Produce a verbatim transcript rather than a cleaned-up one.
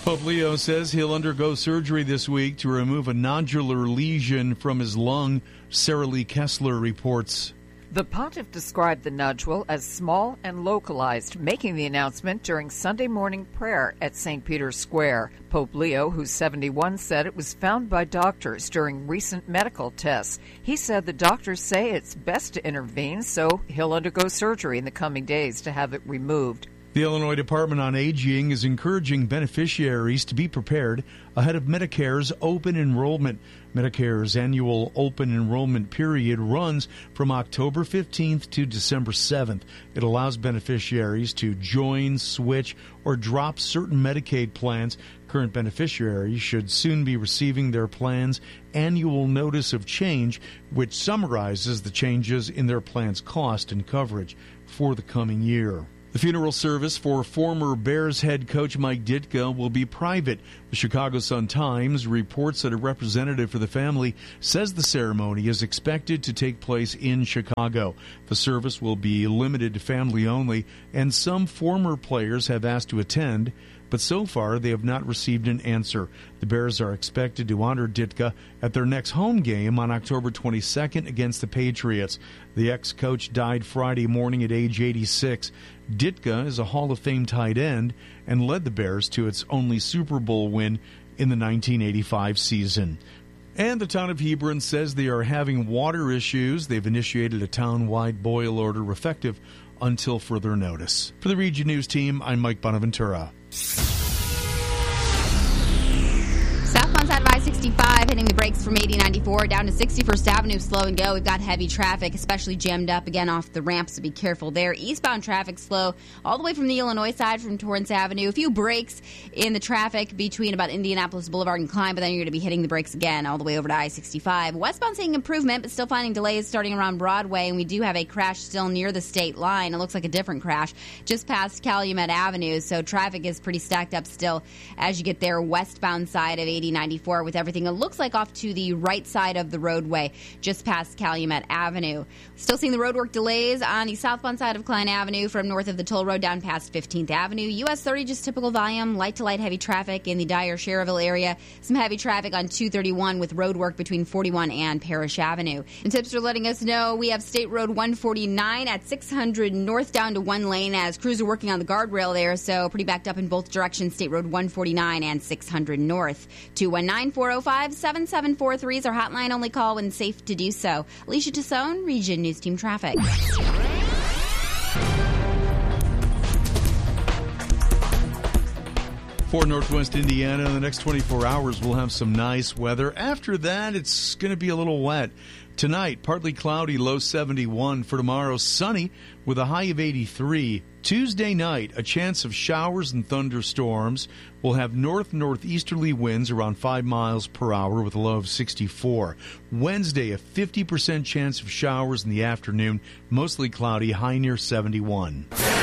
Pope Leo says he'll undergo surgery this week to remove a nodular lesion from his lung, Sarah Lee Kessler reports. The pontiff described the nodule as small and localized, making the announcement during Sunday morning prayer at Saint Peter's Square. Pope Leo, who's seventy-one, said it was found by doctors during recent medical tests. He said the doctors say it's best to intervene, so he'll undergo surgery in the coming days to have it removed. The Illinois Department on Aging is encouraging beneficiaries to be prepared ahead of Medicare's open enrollment. Medicare's annual open enrollment period runs from October fifteenth to December seventh. It allows beneficiaries to join, switch, or drop certain Medicaid plans. Current beneficiaries should soon be receiving their plan's annual notice of change, which summarizes the changes in their plan's cost and coverage for the coming year. The funeral service for former Bears head coach Mike Ditka will be private. The Chicago Sun-Times reports that a representative for the family says the ceremony is expected to take place in Chicago. The service will be limited to family only, and some former players have asked to attend, but so far they have not received an answer. The Bears are expected to honor Ditka at their next home game on October twenty-second against the Patriots. The ex-coach died Friday morning at age eighty-six. Ditka is a Hall of Fame tight end and led the Bears to its only Super Bowl win in the nineteen eighty-five season. And the town of Hebron says they are having water issues. They've initiated a town-wide boil order effective until further notice. For the Region News team, I'm Mike Bonaventura. Southbound side of I sixty-five hitting the brakes from eighty ninety-four down to sixty-first Avenue, slow and go. We've got heavy traffic, especially jammed up again off the ramp, so be careful there. Eastbound traffic slow all the way from the Illinois side from Torrance Avenue. A few breaks in the traffic between about Indianapolis Boulevard and Klein, but then you're going to be hitting the brakes again all the way over to I sixty-five. Westbound seeing improvement, but still finding delays starting around Broadway, and we do have a crash still near the state line. It looks like a different crash just past Calumet Avenue, so traffic is pretty stacked up still as you get there westbound side of eighty ninety-four with everything. It looks like off to the right side of the roadway just past Calumet Avenue. Still seeing the roadwork delays on the southbound side of Klein Avenue from north of the toll road down past fifteenth Avenue. U S thirty just typical volume, light to light heavy traffic in the Dyer Cherville area. Some heavy traffic on two thirty-one with roadwork between forty-one and Parrish Avenue. And tips are letting us know we have State Road one forty-nine at six hundred north down to one lane as crews are working on the guardrail there, so pretty backed up in both directions, State Road one forty-nine and six hundred north. two one nine, four oh five, seven seven four three is our hotline. Only call when safe to do so. Alicia Tassone, Region News Team Traffic. For Northwest Indiana, in the next twenty-four hours, we'll have some nice weather. After that, it's going to be a little wet. Tonight, partly cloudy, low seventy-one. For tomorrow, sunny with a high of eighty-three. Tuesday night, a chance of showers and thunderstorms. We'll have north-northeasterly winds around five miles per hour with a low of sixty-four. Wednesday, a fifty percent chance of showers in the afternoon, mostly cloudy, high near seventy-one.